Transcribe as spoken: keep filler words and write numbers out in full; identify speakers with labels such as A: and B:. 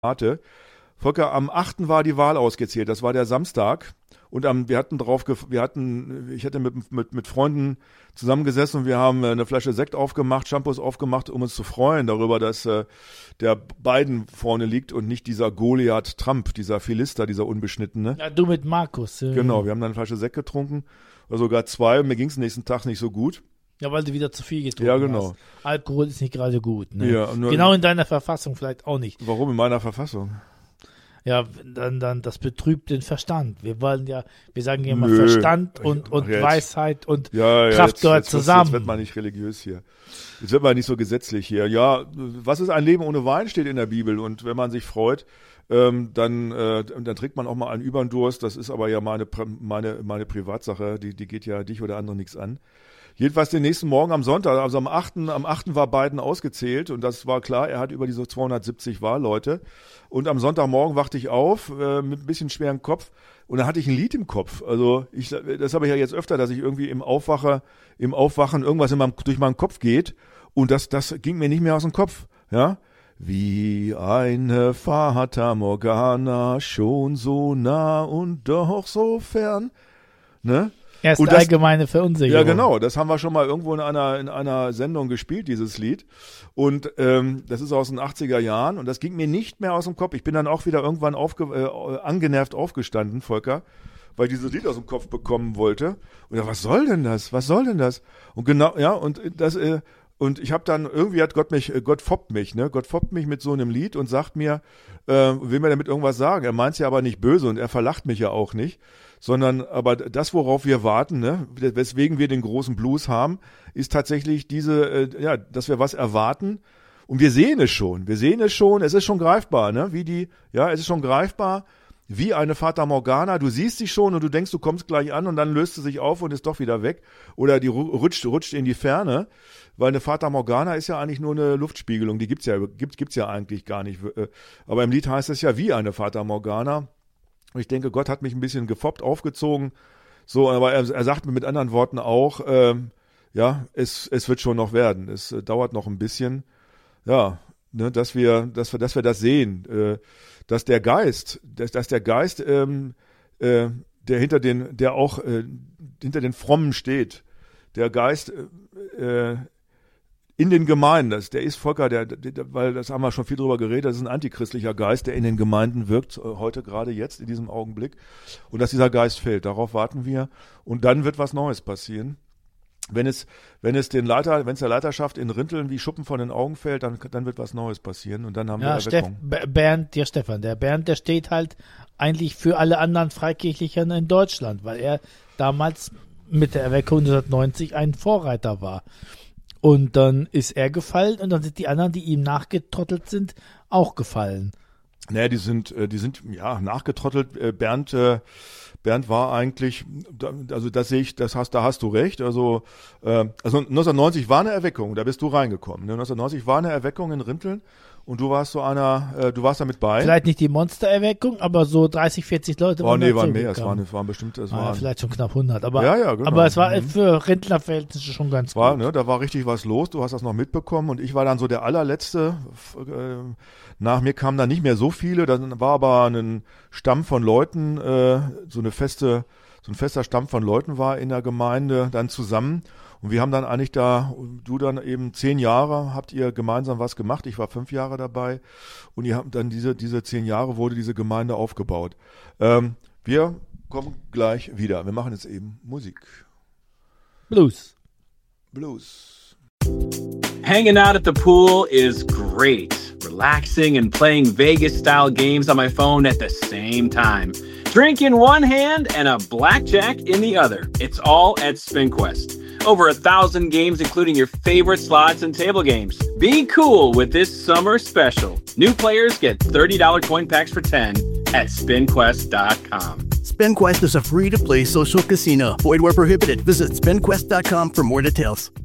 A: Karte. Volker, am achten war die Wahl ausgezählt, das war der Samstag. Und am, wir hatten drauf, wir hatten, ich hatte mit, mit, mit Freunden zusammengesessen und wir haben eine Flasche Sekt aufgemacht, Shampoos aufgemacht, um uns zu freuen darüber, dass äh, der Biden vorne liegt und nicht dieser Goliath Trump, dieser Philister, dieser Unbeschnittene.
B: Ja, du mit Markus. Äh.
A: Genau, wir haben dann eine Flasche Sekt getrunken, oder sogar zwei, und mir ging es nächsten Tag nicht so gut.
B: Ja, weil du wieder zu viel getrunken
A: ja, genau.
B: hast. Alkohol ist nicht gerade gut. Ne?
A: Ja, nur,
B: genau in deiner Verfassung vielleicht auch nicht.
A: Warum in meiner Verfassung?
B: Ja, dann, dann, das betrübt den Verstand. Wir wollen ja, wir sagen ja immer
A: Nö.
B: Verstand und, und
A: jetzt.
B: Weisheit und
A: ja, ja,
B: Kraft
A: jetzt,
B: gehört
A: jetzt,
B: zusammen.
A: Jetzt wird man nicht religiös hier. Jetzt wird man nicht so gesetzlich hier. Ja, was ist ein Leben ohne Wein, steht in der Bibel. Und wenn man sich freut, ähm, dann, äh, dann trinkt man auch mal einen Überdurst. Das ist aber ja meine, meine, meine Privatsache. Die, die geht ja dich oder andere nichts an. Jedenfalls den nächsten Morgen am Sonntag, also am achten am achten war Biden ausgezählt und das war klar, er hat über diese zweihundertsiebzig Wahlleute. Und am Sonntagmorgen wachte ich auf äh, mit ein bisschen schwerem Kopf und da hatte ich ein Lied im Kopf. Also ich, das habe ich ja jetzt öfter, dass ich irgendwie im Aufwacher, im Aufwachen irgendwas in meinem, durch meinen Kopf geht und das, das ging mir nicht mehr aus dem Kopf, ja. Wie eine Fata Morgana, schon so nah und doch so fern, ne?
B: Erste
A: das,
B: allgemeine Verunsicherung.
A: Ja, genau. Das haben wir schon mal irgendwo in einer, in einer Sendung gespielt, dieses Lied. Und ähm, das ist aus den achtziger Jahren. Und das ging mir nicht mehr aus dem Kopf. Ich bin dann auch wieder irgendwann aufge, äh, angenervt aufgestanden, Volker, weil ich dieses Lied aus dem Kopf bekommen wollte. Und ja, was soll denn das? Was soll denn das? Und genau, ja, und das, äh, und ich habe dann, irgendwie hat Gott mich, Gott foppt mich, ne? Gott foppt mich mit so einem Lied und sagt mir, äh, will mir damit irgendwas sagen. Er meint's ja aber nicht böse und er verlacht mich ja auch nicht. Sondern aber das, worauf wir warten, ne, weswegen wir den großen Blues haben, ist tatsächlich diese, äh, ja, dass wir was erwarten und wir sehen es schon, wir sehen es schon, es ist schon greifbar, ne, wie die, ja, es ist schon greifbar, wie eine Fata Morgana, du siehst sie schon und du denkst, du kommst gleich an und dann löst sie sich auf und ist doch wieder weg oder die rutscht, rutscht in die Ferne, weil eine Fata Morgana ist ja eigentlich nur eine Luftspiegelung, die gibt's ja, gibt, gibt's ja eigentlich gar nicht, aber im Lied heißt es ja wie eine Fata Morgana. Ich denke, Gott hat mich ein bisschen gefoppt, aufgezogen. So, aber er, er sagt mir mit anderen Worten auch, ähm, ja, es, es wird schon noch werden. Es äh, dauert noch ein bisschen, ja, ne, dass wir, dass wir, dass wir das sehen, äh, dass der Geist, dass, dass der Geist, ähm, äh, der hinter den, der auch äh, hinter den Frommen steht, der Geist, äh, in den Gemeinden, das, der ist Volker, der, der, weil das haben wir schon viel drüber geredet, das ist ein antichristlicher Geist, der in den Gemeinden wirkt, heute gerade jetzt, in diesem Augenblick. Und dass dieser Geist fällt, darauf warten wir. Und dann wird was Neues passieren. Wenn es, wenn es den Leiter, wenn es der Leiterschaft in Rinteln wie Schuppen von den Augen fällt, dann, dann wird was Neues passieren und dann haben
B: ja,
A: wir Erweckung.
B: Steff, Bernd, der Stefan, der Bernd, der steht halt eigentlich für alle anderen Freikirchlichen in Deutschland, weil er damals mit der Erweckung neunzehnhundertneunzig ein Vorreiter war. Und dann ist er gefallen und dann sind die anderen, die ihm nachgetrottelt sind, auch gefallen.
A: Naja, die sind, die sind ja nachgetrottelt. Bernd, Bernd war eigentlich, also das sehe ich, das hast, da hast du recht. Also, also neunzehnhundertneunzig war eine Erweckung, da bist du reingekommen. neunzehnhundertneunzig war eine Erweckung in Rinteln. Und du warst so einer, äh, du warst da mit bei.
B: Vielleicht nicht die Monstererweckung, aber so dreißig, vierzig Leute
A: waren. Oh nee, waren mehr, es waren, es waren bestimmt, es
B: ah,
A: waren.
B: Ja, vielleicht schon knapp hundert, aber,
A: ja, ja, genau.
B: aber es war
A: mhm.
B: für Rentnerverhältnisse schon ganz
A: war,
B: gut.
A: Ne, da war richtig was los, du hast das noch mitbekommen und ich war dann so der allerletzte, äh, nach mir kamen da nicht mehr so viele, dann war aber ein Stamm von Leuten, äh, so eine feste, so ein fester Stamm von Leuten war in der Gemeinde dann zusammen. Und wir haben dann eigentlich da, du dann eben zehn Jahre, habt ihr gemeinsam was gemacht. Ich war fünf Jahre dabei. Und ihr habt dann diese, diese zehn Jahre wurde diese Gemeinde aufgebaut. Ähm, wir kommen gleich wieder. Wir machen jetzt eben Musik.
B: Blues.
A: Blues.
C: Hanging out at the pool is great. Relaxing and playing Vegas-style games on my phone at the same time. Drink in one hand and a blackjack in the other. It's all at SpinQuest. Over a thousand games, including your favorite slots and table games. Be cool with this summer special. New players get thirty dollars coin packs for ten at spin quest dot com.
D: SpinQuest is a free-to-play social casino. Void where prohibited. Visit spin quest dot com for more details.